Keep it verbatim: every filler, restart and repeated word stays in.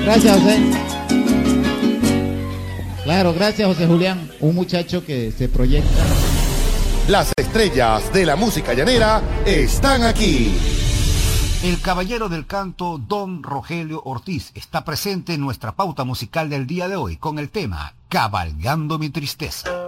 Gracias, José. Claro, gracias, José Julián. Un muchacho que se proyecta. Las estrellas de la música llanera están aquí. El caballero del canto, don Rogelio Ortiz, está presente en nuestra pauta musical del día de hoy con el tema Cabalgando mi tristeza.